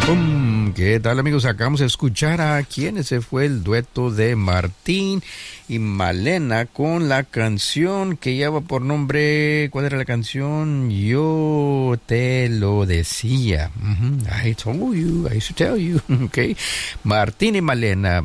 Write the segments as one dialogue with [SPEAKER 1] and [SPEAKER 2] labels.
[SPEAKER 1] ¿Qué tal, amigos? Acabamos de escuchar a quién ese fue el dueto de Martín y Malena con la canción que lleva por nombre, ¿cuál era la canción? Yo te lo decía. I told you, I used to tell you. Okay. Martín y Malena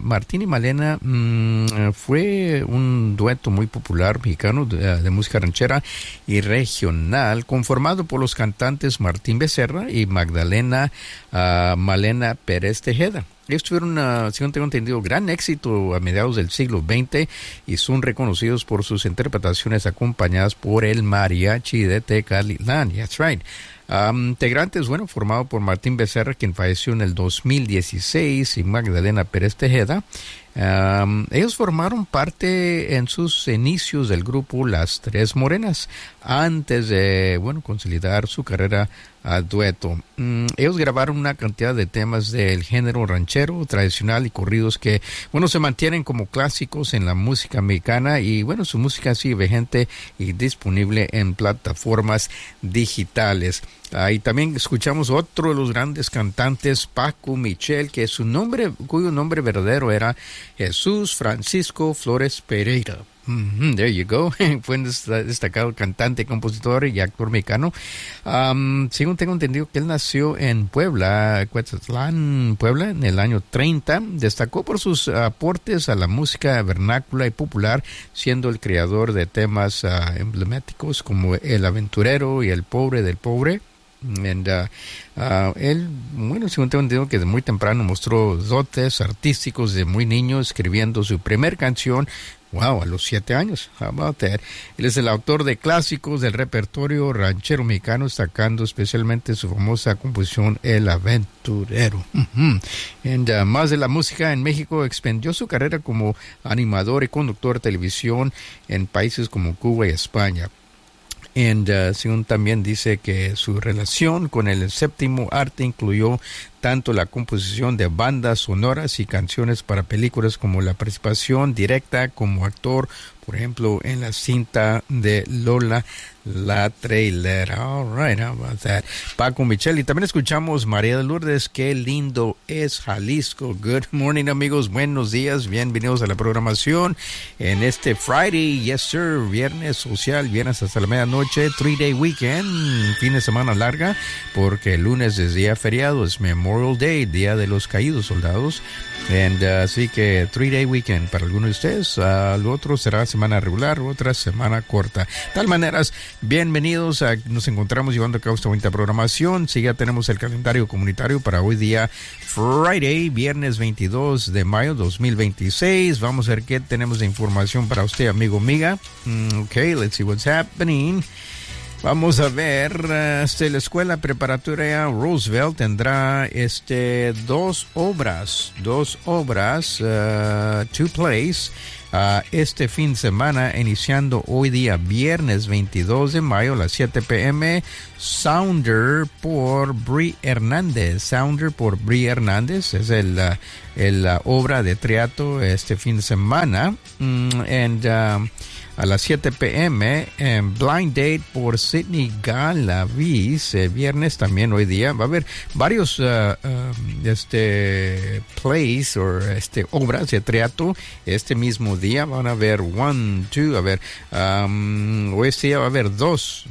[SPEAKER 1] fue un dueto muy popular mexicano de música ranchera y regional, conformado por los cantantes Martín Becerra y Magdalena Malena Pérez Tejeda. Ellos tuvieron, según tengo entendido, gran éxito a mediados del siglo XX y son reconocidos por sus interpretaciones acompañadas por el mariachi de Tecalitlán. That's right. Integrantes, formado por Martín Becerra, quien falleció en el 2016, y Magdalena Pérez Tejeda. Ellos formaron parte en sus inicios del grupo Las Tres Morenas, antes de, consolidar su carrera a dueto. Ellos grabaron una cantidad de temas del género ranchero, tradicional y corridos que, se mantienen como clásicos en la música mexicana y, su música sigue vigente y disponible en plataformas digitales. Y también escuchamos otro de los grandes cantantes, Paco Michel, cuyo nombre verdadero era Jesús Francisco Flores Pereira. There you go. Fue un destacado cantante, compositor y actor mexicano. Según tengo entendido que él nació en Puebla, Cuetzatlán, Puebla, en el año 30. Destacó por sus aportes a la música vernácula y popular, siendo el creador de temas emblemáticos como El Aventurero y El Pobre del Pobre. Él, según tengo entendido que de muy temprano mostró dotes artísticos de muy niño, escribiendo su primer canción, a los 7 años. How about that? Él es el autor de clásicos del repertorio ranchero mexicano, destacando especialmente su famosa composición El Aventurero. Más de la música en México, expandió su carrera como animador y conductor de televisión en países como Cuba y España. Según también dice que su relación con el séptimo arte incluyó tanto la composición de bandas sonoras y canciones para películas como la participación directa como actor, por ejemplo, en la cinta de Lola la Trailera. All right, how about that? Paco Michel. Y también escuchamos María de Lourdes, Qué lindo es Jalisco. Good morning, amigos. Buenos días. Bienvenidos a la programación en este Friday. Yes, sir. Viernes social. Viernes hasta la medianoche. 3-day weekend. Fin de semana larga. Porque el lunes es día feriado. Es Memorial Day, Día de los Caídos Soldados. Así que 3-day weekend para algunos de ustedes. Lo otro será semana regular, otra semana corta. De tal maneras, bienvenidos. Nos encontramos llevando a cabo esta bonita programación. Sí, ya tenemos el calendario comunitario para hoy día Friday, viernes 22 de mayo 2026. Vamos a ver qué tenemos de información para usted, amigo, amiga. Okay, let's see what's happening. Vamos a ver, la escuela preparatoria Roosevelt tendrá dos obras, two plays, este fin de semana, iniciando hoy día, viernes 22 de mayo a las 7 p.m. Sounder por Brie Hernández. Es la obra de teatro este fin de semana. A las 7 p.m. Blind Date por Sidney Galaviz. Viernes también hoy día. Va a haber varios plays o obras de teatro este mismo día. Van a haber hoy este día va a haber dos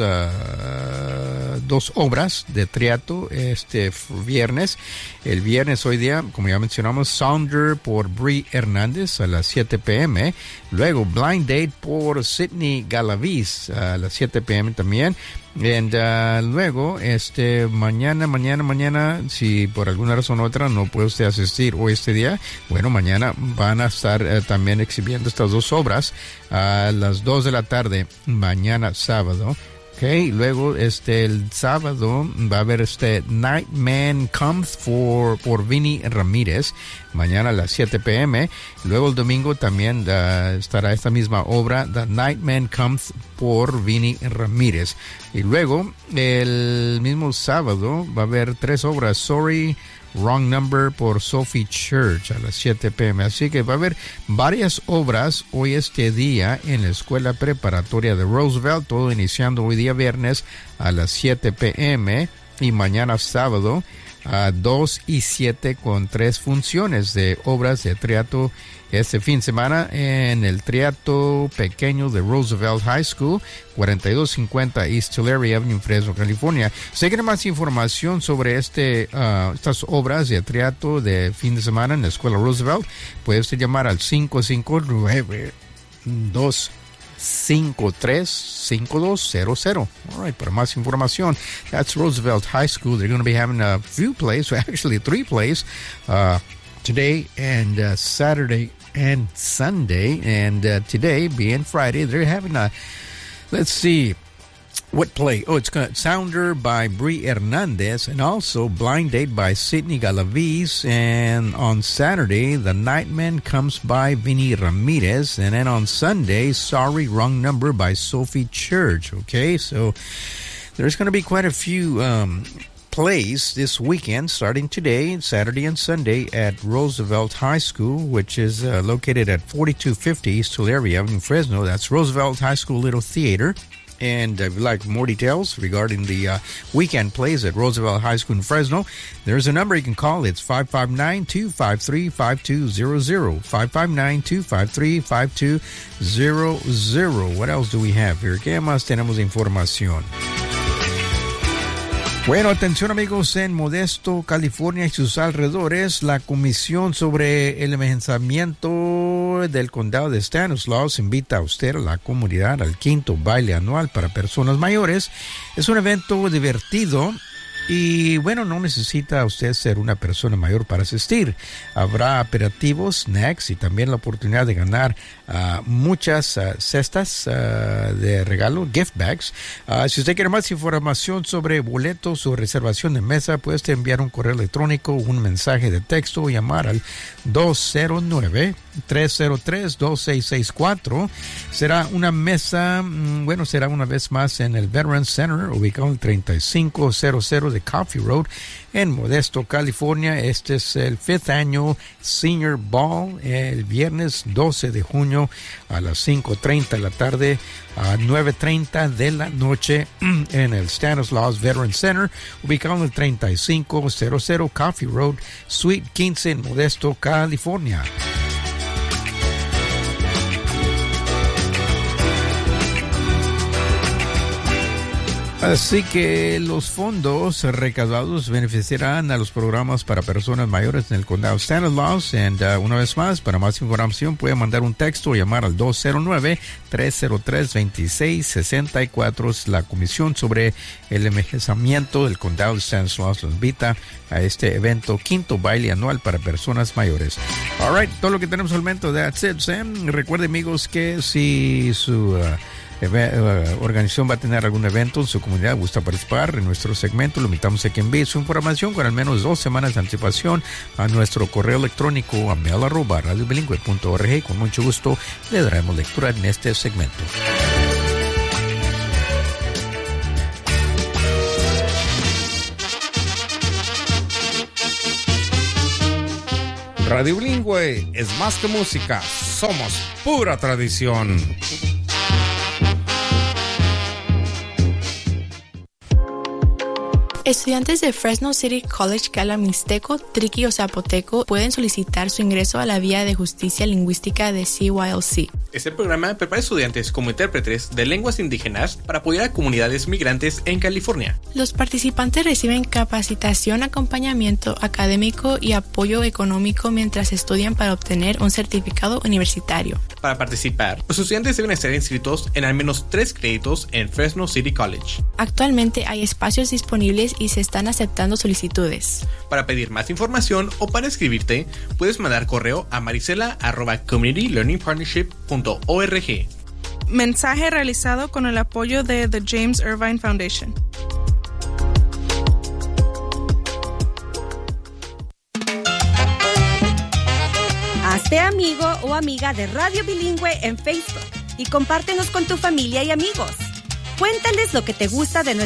[SPEAKER 1] obras de teatro viernes. El viernes hoy día, como ya mencionamos, Sounder por Brie Hernández a las 7 p.m. Luego Blind Date por Sidney Galaviz a las 7 p.m. también. Luego, mañana, si por alguna razón u otra no puede usted asistir hoy este día, mañana van a estar también exhibiendo estas dos obras a las 2 de la tarde, mañana sábado. Okay, luego el sábado va a haber Nightman Comes por Vinny Ramírez, mañana a las 7 p.m. Luego el domingo también estará esta misma obra, The Nightman Comes por Vinny Ramírez. Y luego el mismo sábado va a haber 3 obras, Sorry, Wrong Number por Sophie Church a las 7 p.m. Así que va a haber varias obras hoy este día en la escuela preparatoria de Roosevelt, todo iniciando hoy día viernes a las 7 p.m. y mañana sábado 2 y 7 con 3 funciones de obras de teatro este fin de semana en el Teatro Pequeño de Roosevelt High School, 4250 East Tulare Avenue, Fresno, California. Si quiere más información sobre estas obras de teatro de fin de semana en la Escuela Roosevelt, puede usted llamar al 559-253-5200. All right, para más información, that's Roosevelt High School. They're going to be having a few plays, actually 3 plays, today and Saturday and Sunday. And today, being Friday, they're having let's see, what play? Oh, it's Sounder by Brie Hernandez, and also Blind Date by Sidney Galaviz. And on Saturday, The Nightman Comes by Vinny Ramirez. And then on Sunday, Sorry, Wrong Number by Sophie Church. Okay, so there's going to be quite a few plays this weekend, starting today, Saturday and Sunday, at Roosevelt High School, which is located at 4250 East Tulare Avenue, Fresno. That's Roosevelt High School Little Theater. And if you'd like more details regarding the weekend plays at Roosevelt High School in Fresno, there's a number you can call. It's 559-253-5200. 559-253-5200. What else do we have here? ¿Qué más tenemos de información? Bueno, atención amigos, en Modesto, California y sus alrededores, la Comisión sobre el Envejecimiento del Condado de Stanislaus invita a usted, a la comunidad, al 5º baile anual para personas mayores. Es un evento divertido y, bueno, no necesita usted ser una persona mayor para asistir. Habrá aperitivos, snacks y también la oportunidad de ganar muchas cestas de regalo, gift bags. Si usted quiere más información sobre boletos o reservación de mesa, puede usted enviar un correo electrónico, un mensaje de texto o llamar al 209-303-2664. Será una mesa, será una vez más en el Veterans Center, ubicado en el 3500 de Coffee Road en Modesto, California. Este es el 5th Annual Senior Ball, el viernes 12 de junio a las 5:30 de la tarde a 9:30 de la noche en el Stanislaus Veterans Center, ubicado en el 3500 Coffee Road, Suite 15 en Modesto, California. Así que los fondos recaudados beneficiarán a los programas para personas mayores en el condado de Stanislaus. Y una vez más, para más información puede mandar un texto o llamar al 209-303-2664. La Comisión sobre el Envejecimiento del Condado de Stanislaus los invita a este evento, 5º baile anual para personas mayores. All right, todo lo que tenemos al momento. That's it, Sam. Recuerde, amigos, que si su organización va a tener algún evento en su comunidad, gusta participar en nuestro segmento, lo invitamos a que envíe su información con al menos 2 semanas de anticipación a nuestro correo electrónico a mail@radiobilingüe.org. Con mucho gusto le daremos lectura en este segmento.
[SPEAKER 2] Radio Bilingüe es más que música, somos pura tradición.
[SPEAKER 3] Estudiantes de Fresno City College que hablan mixteco, triqui o zapoteco pueden solicitar su ingreso a la Vía de Justicia Lingüística de CYLC.
[SPEAKER 4] Este programa prepara estudiantes como intérpretes de lenguas indígenas para apoyar a comunidades migrantes en California.
[SPEAKER 3] Los participantes reciben capacitación, acompañamiento académico y apoyo económico mientras estudian para obtener un certificado universitario.
[SPEAKER 4] Para participar, los estudiantes deben estar inscritos en al menos 3 créditos en Fresno City College.
[SPEAKER 3] Actualmente hay espacios disponibles y se están aceptando solicitudes.
[SPEAKER 4] Para pedir más información o para escribirte, puedes mandar correo a marisela@communitylearningpartnership.org.
[SPEAKER 5] Mensaje realizado con el apoyo de The James Irvine Foundation.
[SPEAKER 6] Hazte amigo o amiga de Radio Bilingüe en Facebook y compártenos con tu familia y amigos. Cuéntales lo que te gusta de nuestro